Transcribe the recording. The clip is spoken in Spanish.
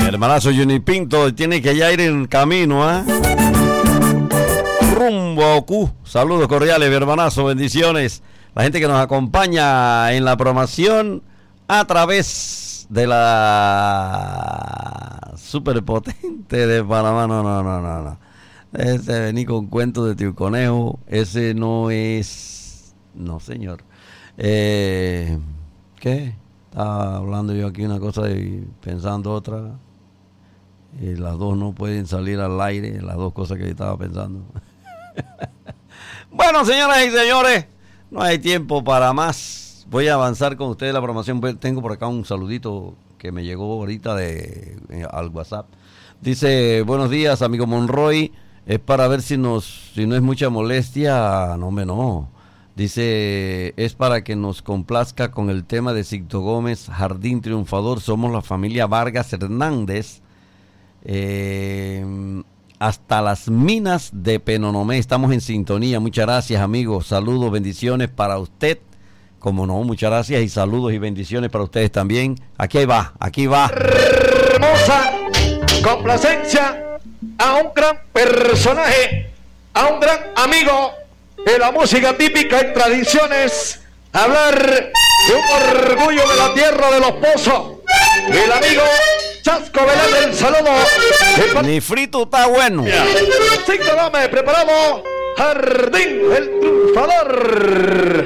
hermanazo Juni Pinto tiene que ya ir en camino, ¿eh? Rumbo a Ocu. Saludos cordiales, mi hermanazo, bendiciones. La gente que nos acompaña en la programación a través de la superpotente de Panamá. No. Ese vení con cuento de Tío Conejo, ese no es... No, señor. ¿Qué? Estaba hablando yo aquí una cosa y pensando otra. Y las dos no pueden salir al aire, las dos cosas que estaba pensando. Bueno, señoras y señores, no hay tiempo para más. Voy a avanzar con ustedes la programación. Tengo por acá un saludito que me llegó ahorita al WhatsApp. Dice, buenos días, amigo Monroy. Es para ver si no es mucha molestia. No, hombre, no. Dice, es para que nos complazca con el tema de Sixto Gómez, Jardín Triunfador. Somos la familia Vargas Hernández. Hasta las minas de Penonomé. Estamos en sintonía. Muchas gracias, amigos. Saludos, bendiciones para usted. Como no, muchas gracias y saludos y bendiciones para ustedes también. Aquí va. Hermosa complacencia a un gran personaje, a un gran amigo de la música típica y tradiciones. Hablar de un orgullo de la tierra de los Pozos. El amigo Chasco Velández, el saludo. Ni frito está bueno. Sixto Gómez, preparamos Jardín el Triunfador.